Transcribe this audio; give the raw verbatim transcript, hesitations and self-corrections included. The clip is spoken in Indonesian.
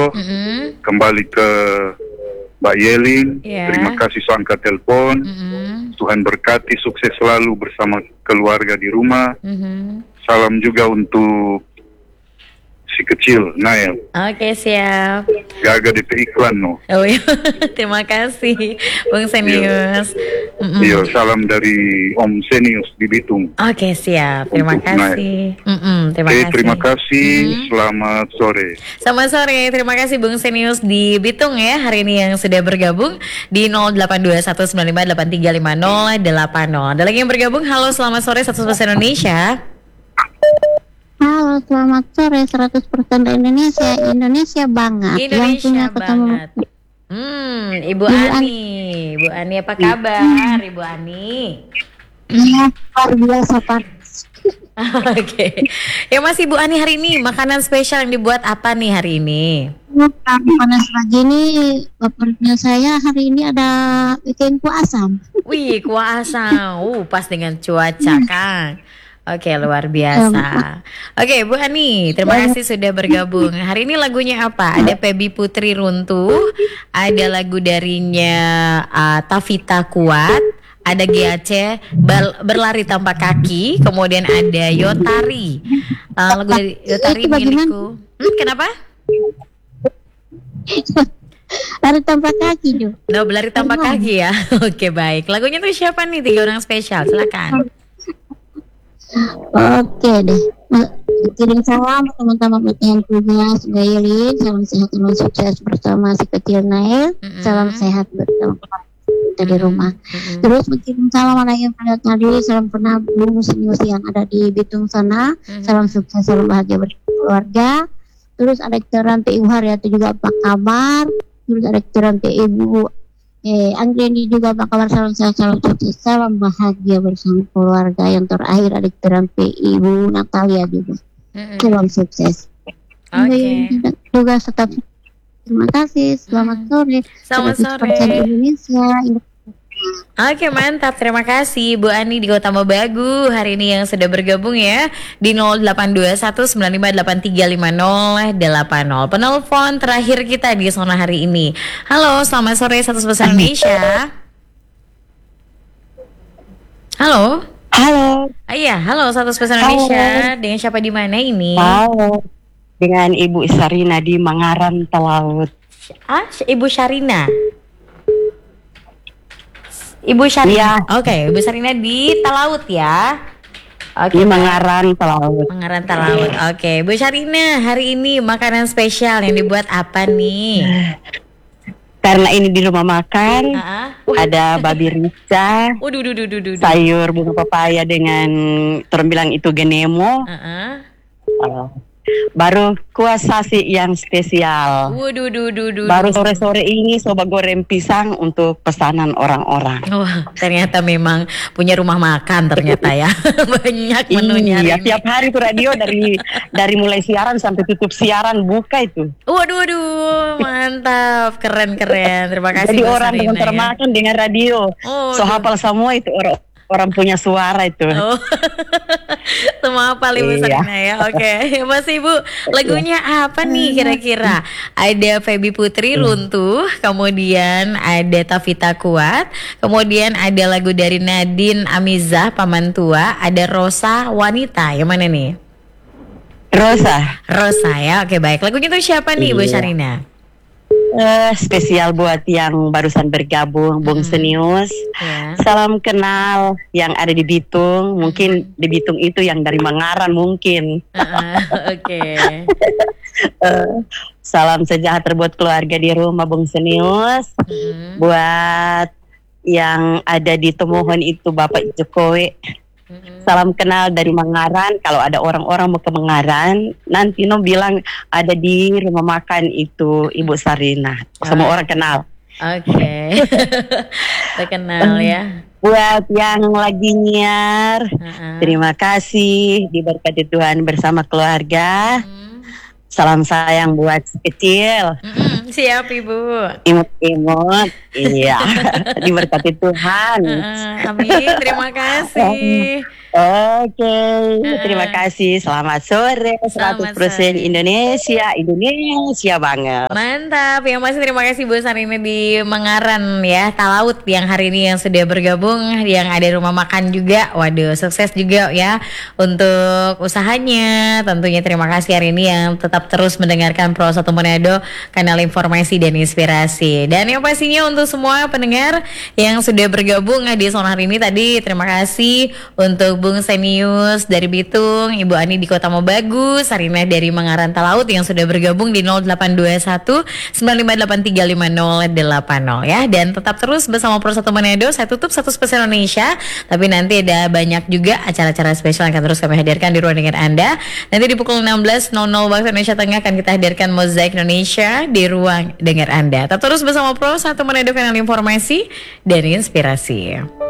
Rio, Mm-mm. kembali ke Mbak Yelin. Yeah. Terima kasih so angkat telepon. Mm-mm. Tuhan berkati, sukses selalu bersama keluarga di rumah. Mm-hmm. Salam juga untuk si kecil, Nael. Oke, siap. Gaga D P iklan, no. Oh iya, terima kasih Bung Senius. Mm-mm. Iya, salam dari Om Senius di Bitung. Oke, siap. Terima Untuk kasih. Mm-mm, terima Oke, kasih. terima kasih. Mm. Selamat sore. Selamat sore, terima kasih Bung Senius di Bitung ya hari ini yang sudah bergabung di nol delapan dua satu sembilan lima delapan tiga lima nol delapan nol. Ada lagi yang bergabung, halo selamat sore seratus persen Indonesia. Halo, selamat sore seratus persen Indonesia. Indonesia banget. Indonesia yang punya ketemu banget. Hmm, Ibu, Ibu Ani. Ibu Ani apa kabar, Ibu Ani? Iya, luar biasa Pak. Oke. Ya Mas, Ibu Ani hari ini makanan spesial yang dibuat apa nih hari ini? Panas pagi ini, favoritnya saya hari ini ada bikin kuah asam. Wih, kuah asam. Uh, pas dengan cuaca, Kang. Oke, luar biasa. Oke, Bu Ani, terima kasih sudah bergabung. Hari ini lagunya apa? Ada Pebi Putri Runtuh, ada lagu darinya uh, Tavita Kuat, ada G A C Bal- Berlari Tanpa Kaki, kemudian ada Yotari. Uh, lagu dari Yotari Itu bagaimana? milikku. Hmm, kenapa? Lari tanpa kaki juga. No, berlari tanpa kaki ya. Oke, baik. Lagunya tuh siapa nih? Tiga orang spesial, silakan. Oke deh. Kirim salam teman-teman pelatihan tugas Gayelin. Salam sehat dan sukses bersama si kecil Nael. Mm-mm. Salam sehat bersama kita di rumah. Mm-mm. Terus berkirim salam anak yang pada tadi. Salam penabung senius yang ada di Bitung sana. Mm-mm. Salam sukses, salam bahagia bersama keluarga. Terus ada keterangan P I Hari itu juga apa kabar. Terus ada keterangan P Ibu Eh, Anggreni juga apa kabar, salam sehat, salam sukses, salam bahagia bersama keluarga. Yang terakhir ada keterangan P Ibu Natalia juga. Mm-mm. Salam sukses. Oke. Tugas tetap. Terima kasih. Selamat sore. Selamat seratus persen sore. Indonesia. Oke, mantap. Terima kasih Bu Ani di Kota Mobagu hari ini yang sudah bergabung ya di nol delapan dua satu sembilan lima delapan tiga lima nol delapan nol. Penelpon terakhir kita di zona hari ini. Halo, selamat sore seratus persen Indonesia. Halo. Halo. Ah, iya, halo seratus persen Halo. Indonesia. Dengan siapa di mana ini? Halo. Dengan Ibu Sarina di Mangaran Talaut. Ah, Ibu Syarina. Ibu Syarina. Iya. Oke, Ibu Syarina di Talaut ya. Oke. Di Mangaran Talaut. Mangaran Talaut. Oke, Bu Syarina, hari ini makanan spesial yang dibuat apa nih? Karena ini di rumah makan, Ah, ada babi rica, Waduh, duh, duh, duh, duh, duh. sayur bunga pepaya dengan orang bilang itu genemo, Ah, uh, baru kuah sasi yang spesial. Waduh, duh, duh, duh, Baru duh. sore-sore ini coba goreng pisang untuk pesanan orang-orang. Wah, ternyata memang punya rumah makan ternyata ya. Banyak menunya. Iya, hari ini. tiap hari tuh radio dari dari mulai siaran sampai tutup siaran buka itu. Waduh, waduh, mantap, keren, keren. Terima kasih Jadi Bu orang Syarina, dengan ya. termakan dengan radio. Oh, So aduh. hafal semua itu orang orang punya suara itu. Oh, semua apa Ibu Iya. Sarina ya. Oke, Mas Ibu, lagunya apa nih kira-kira? Ada Febi Putri Runtuh, kemudian ada Tavita Kuat, kemudian ada lagu dari Nadine Amizah Paman Tua, ada Rosa Wanita. Yang mana nih? Rosa, Rosa ya. Oke, baik. Lagunya tuh siapa nih Bu Iya. Syarina? eh, spesial buat yang barusan bergabung, Bung Hmm. Senius. Ya. Salam kenal yang ada di Bitung. Mungkin di Bitung itu yang dari Mangaran mungkin. Uh-uh, Oke. Eh, salam sejahtera buat keluarga di rumah, Bung Senius. Mm-mm. Buat yang ada di Tomohon itu Bapak Jokowi. Mm-mm. Salam kenal dari Mangaran. Kalau ada orang-orang mau ke Mangaran, nanti no bilang ada di rumah makan itu Ibu Sarina. Semua orang kenal. Oke. Terkenal ya. Buat yang lagi nyiar, Uh-uh. terima kasih, diberkati Tuhan bersama keluarga. Mm. Salam sayang buat si kecil, Mm-mm, siap Ibu. imut-imut, iya, diberkati Tuhan. Uh, amin, terima kasih. Oke, Heeh. terima kasih. Selamat sore. Selamat seratus persen sore. Indonesia, Indonesia banget. Mantap, yang masih terima kasih Bu Sarina di Mengaran ya, Talaut yang hari ini yang sudah bergabung, yang ada rumah makan juga. Waduh, sukses juga ya untuk usahanya. Tentunya terima kasih hari ini yang tetap terus mendengarkan Pro satu Manado, kanal informasi dan inspirasi. Dan yang pastinya untuk semua pendengar yang sudah bergabung di Sonar hari ini tadi, terima kasih untuk Bung Senius dari Bitung, Ibu Ani di Kota Mobagus, Sarina dari Mengaran Talaut yang sudah bergabung di nol delapan dua satu sembilan lima delapan tiga lima nol delapan nol ya. Dan tetap terus bersama Pro satu Manado. Saya tutup satu spesial Indonesia, tapi nanti ada banyak juga acara-acara spesial yang akan terus kami hadirkan di ruang dengar Anda. Nanti di pukul enam belas waktu Indonesia Tengah akan kita hadirkan Mozaik Indonesia di ruang dengar Anda. Tetap terus bersama Pro satu Manado, kanal informasi dan inspirasi.